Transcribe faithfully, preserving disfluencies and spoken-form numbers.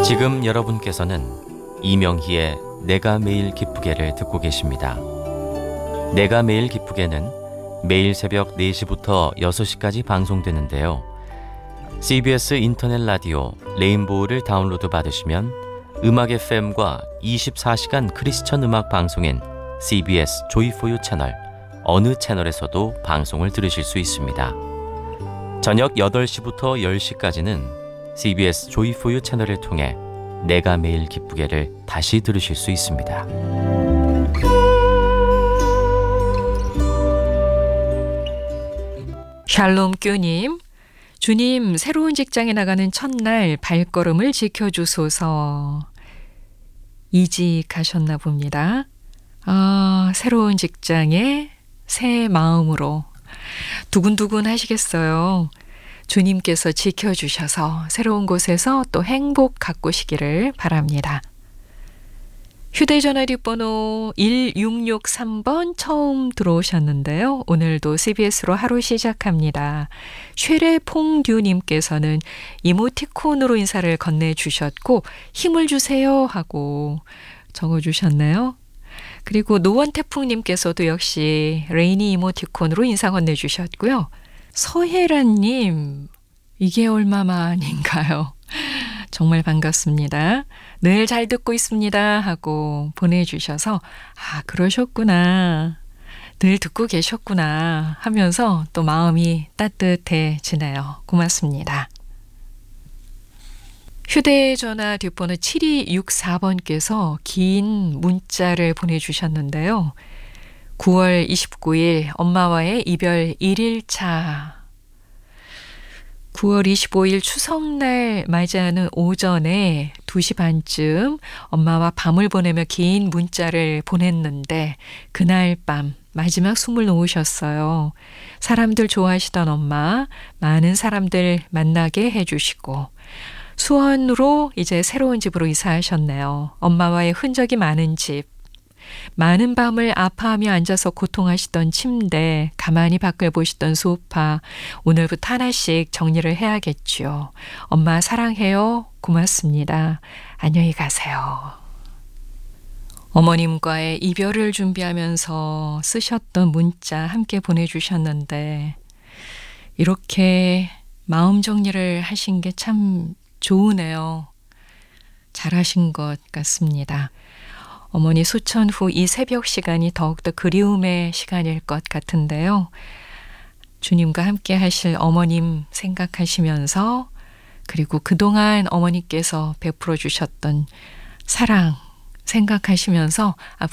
지금 여러분께서는 이명희의 내가 매일 기쁘게를 듣고 계십니다. 내가 매일 기쁘게는 매일 새벽 네 시부터 여섯 시까지 방송되는데요. 씨비에스 인터넷 라디오 레인보우를 다운로드 받으시면 음악 에프엠과 이십사 시간 크리스천 음악 방송인 씨비에스 조이포유 채널 어느 채널에서도 방송을 들으실 수 있습니다. 저녁 여덟 시부터 열 시까지는 씨비에스 조이포유 채널을 통해 내가 매일 기쁘게를 다시 들으실 수 있습니다. 샬롬 교님, 주님 새로운 직장에 나가는 첫날 발걸음을 지켜주소서. 이직하셨나 봅니다. 아, 새로운 직장에 새 마음으로 두근두근 하시겠어요. 주님께서 지켜주셔서 새로운 곳에서 또 행복 가꾸시기를 바랍니다. 휴대전화 뒷번호 일육육삼 번 처음 들어오셨는데요. 오늘도 씨비에스로 하루 시작합니다. 쉐레퐁듀님께서는 이모티콘으로 인사를 건네주셨고 힘을 주세요 하고 적어주셨네요. 그리고 노원태풍님께서도 역시 레이니 이모티콘으로 인사 건네주셨고요. 서혜란님, 이게 얼마만인가요? 정말 반갑습니다. 늘 잘 듣고 있습니다 하고 보내주셔서 아, 그러셨구나. 늘 듣고 계셨구나 하면서 또 마음이 따뜻해지네요. 고맙습니다. 휴대전화 뒷번호 칠이육사 번께서 긴 문자를 보내주셨는데요. 구월 이십구일 엄마와의 이별 일 일차. 구월 이십오일 추석날 맞이하는 오전에 두 시 반쯤 엄마와 밤을 보내며 긴 문자를 보냈는데 그날 밤 마지막 숨을 놓으셨어요. 사람들 좋아하시던 엄마, 많은 사람들 만나게 해주시고 수원으로 이제 새로운 집으로 이사하셨네요. 엄마와의 흔적이 많은 집. 많은 밤을 아파하며 앉아서 고통하시던 침대, 가만히 밖을 보시던 소파, 오늘부터 하나씩 정리를 해야겠죠. 엄마 사랑해요. 고맙습니다. 안녕히 가세요. 어머님과의 이별을 준비하면서 쓰셨던 문자 함께 보내주셨는데 이렇게 마음 정리를 하신 게 참 좋으네요. 잘하신 것 같습니다. 어머니 소천 후 이 새벽 시간이 더욱더 그리움의 시간일 것 같은데요. 주님과 함께 하실 어머님 생각하시면서 그리고 그동안 어머니께서 베풀어 주셨던 사랑 생각하시면서